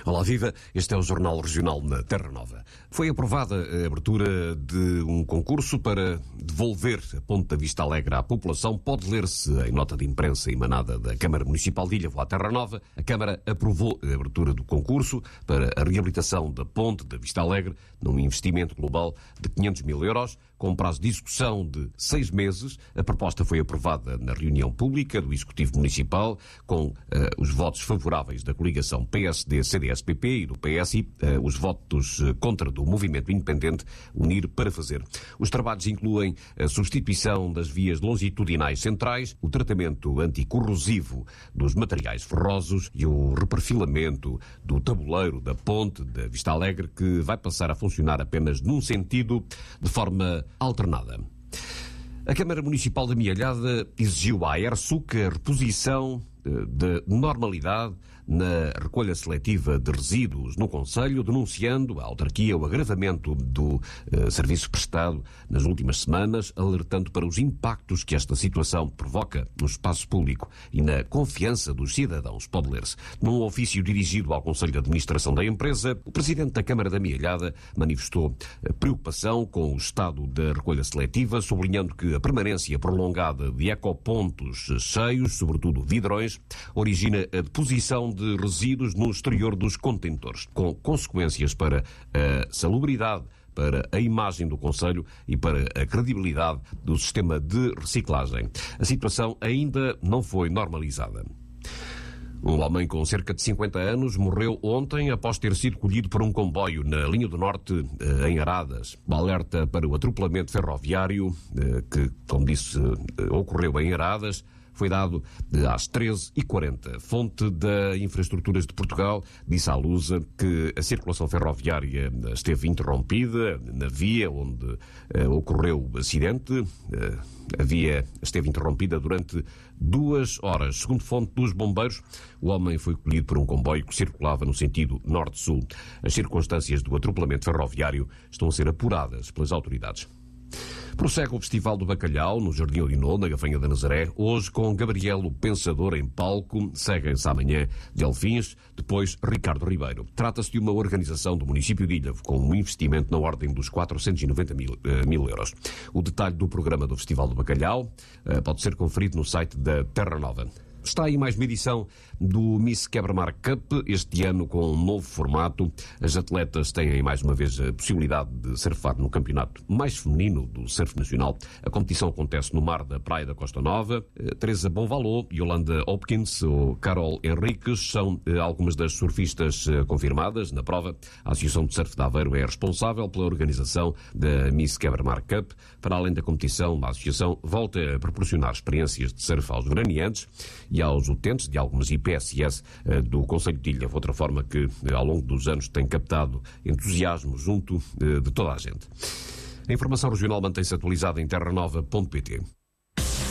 Olá, viva! Este é o Jornal Regional na Terra Nova. Foi aprovada a abertura de um concurso para devolver a Ponte da Vista Alegre à população. Pode ler-se em nota de imprensa emanada da Câmara Municipal de Ilhavo à Terra Nova. A Câmara aprovou a abertura do concurso para a reabilitação da Ponte da Vista Alegre num investimento global de 500 mil euros, com prazo de execução de 6 meses. A proposta foi aprovada na reunião pública do Executivo Municipal, com os votos favoráveis da coligação PSD-CDS-PP e do PS e os votos contra do Movimento Independente Unir para Fazer. Os trabalhos incluem a substituição das vias longitudinais centrais, o tratamento anticorrosivo dos materiais ferrosos e o reperfilamento do tabuleiro da Ponte da Vista Alegre, que vai passar a funcionar apenas num sentido, de forma alternada. A Câmara Municipal da Mialhada exigiu à Aersuc a reposição de normalidade na recolha seletiva de resíduos no concelho, denunciando à autarquia o agravamento do serviço prestado nas últimas semanas, alertando para os impactos que esta situação provoca no espaço público e na confiança dos cidadãos. Pode ler-se. Num ofício dirigido ao Conselho de Administração da empresa, o Presidente da Câmara da Mialhada manifestou preocupação com o estado da recolha seletiva, sublinhando que a permanência prolongada de ecopontos cheios, sobretudo vidrões, origina a deposição de resíduos no exterior dos contentores, com consequências para a salubridade, para a imagem do concelho e para a credibilidade do sistema de reciclagem. A situação ainda não foi normalizada. Um homem com cerca de 50 anos morreu ontem após ter sido colhido por um comboio na linha do Norte, em Aradas. O alerta para o atropelamento ferroviário, que, como disse, ocorreu em Aradas, foi dado às 13h40. Fonte da Infraestruturas de Portugal disse à Lusa que a circulação ferroviária esteve interrompida na via onde ocorreu o acidente. A via esteve interrompida durante 2 horas. Segundo fonte dos bombeiros, o homem foi colhido por um comboio que circulava no sentido norte-sul. As circunstâncias do atropelamento ferroviário estão a ser apuradas pelas autoridades. Prossegue o Festival do Bacalhau no Jardim Orinol, na Gafanha da Nazaré, hoje com Gabriel o Pensador em palco. Seguem-se amanhã Delfins, depois Ricardo Ribeiro. Trata-se de uma organização do município de Ilhavo, com um investimento na ordem dos 490 mil euros. O detalhe do programa do Festival do Bacalhau pode ser conferido no site da Terra Nova. Está aí mais uma edição do Miss Quebra-Mar Cup, este ano com um novo formato. As atletas têm mais uma vez a possibilidade de surfar no campeonato mais feminino do surf nacional. A competição acontece no mar da Praia da Costa Nova. Teresa Bonvalot, Yolanda Hopkins ou Carol Henriques são algumas das surfistas confirmadas na prova. A Associação de Surf de Aveiro é responsável pela organização da Miss Quebra-Mar Cup. Para além da competição, a associação volta a proporcionar experiências de surf aos veraneantes e aos utentes de algumas IPSS do Concelho de Ilhavo, outra forma que ao longo dos anos tem captado entusiasmo junto de toda a gente. A informação regional mantém-se atualizada em terranova.pt.